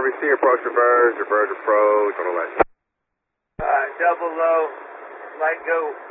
RBC, approach reverse approach, all that. Double low, light go.